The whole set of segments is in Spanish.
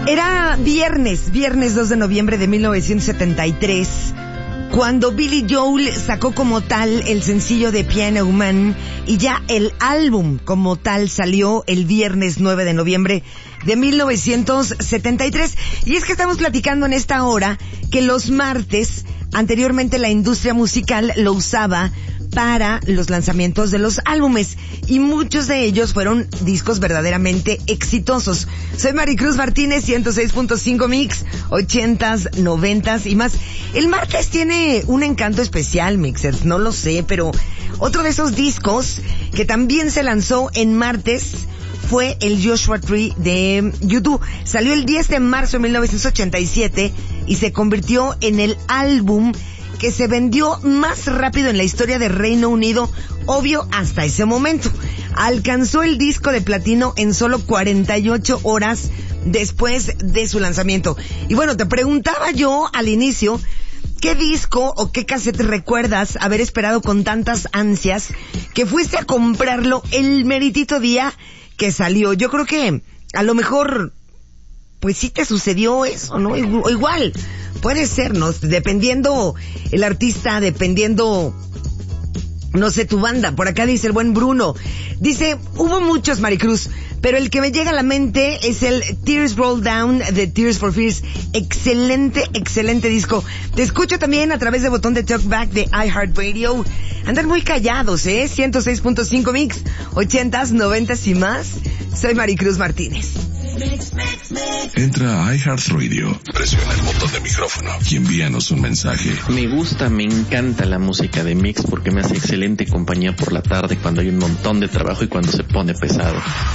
Era viernes 2 de noviembre de 1973, cuando Billy Joel sacó como tal el sencillo de Piano Man, y ya el álbum como tal salió el viernes 9 de noviembre de 1973. Y es que estamos platicando en esta hora que los martes, anteriormente la industria musical lo usaba para los lanzamientos de los álbumes, y muchos de ellos fueron discos verdaderamente exitosos. Soy Maricruz Martínez, 106.5 Mix, 80s, 90s y más. El martes tiene un encanto especial, Mixers, no lo sé, pero otro de esos discos que también se lanzó en martes fue el Joshua Tree de YouTube. Salió el 10 de marzo de 1987 y se convirtió en el álbum que se vendió más rápido en la historia de Reino Unido, obvio, hasta ese momento. Alcanzó el disco de platino en solo 48 horas después de su lanzamiento. Y bueno, te preguntaba yo al inicio, ¿qué disco o qué cassette recuerdas haber esperado con tantas ansias que fuiste a comprarlo el meritito día que salió? Yo creo que a lo mejor, pues sí te sucedió eso, ¿no? O igual, puede ser, ¿no? Dependiendo el artista, dependiendo, no sé, tu banda. Por acá dice el buen Bruno. Dice, hubo muchos, Maricruz, pero el que me llega a la mente es el Tears Roll Down de Tears for Fears. Excelente, excelente disco. Te escucho también a través de botón de Talkback de iHeartRadio. Andan muy callados, 106.5 Mix, 80s, 90s y más. Soy Maricruz Martínez. Entra a iHeartRadio, presiona el botón de micrófono y envíanos un mensaje. Me gusta, me encanta la música de Mix porque me hace excelente compañía por la tarde cuando hay un montón de trabajo y cuando se pone pesado.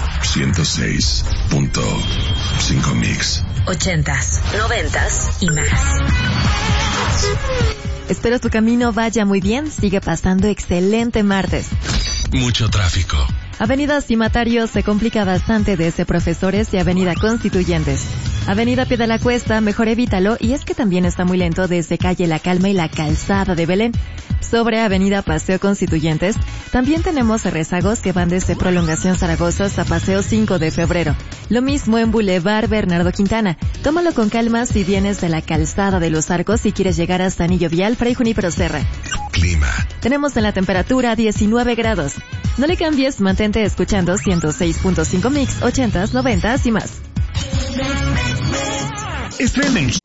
106.5 Mix. 80s, 90s y más. Espero tu camino vaya muy bien, sigue pasando excelente martes. Mucho tráfico. Avenida Cimatario se complica bastante desde Profesores y Avenida Constituyentes. Avenida Pie de la Cuesta, mejor evítalo, y es que también está muy lento desde calle La Calma y la Calzada de Belén. Sobre Avenida Paseo Constituyentes, también tenemos rezagos que van desde Prolongación Zaragoza hasta Paseo 5 de Febrero. Lo mismo en Boulevard Bernardo Quintana. Tómalo con calma si vienes de la Calzada de los Arcos y quieres llegar hasta Anillo Vial, Fray Junípero Serra. Clima. Tenemos en la temperatura 19 grados. No le cambies, mantente escuchando 106.5 Mix, 80s, 90s y más. Estrenen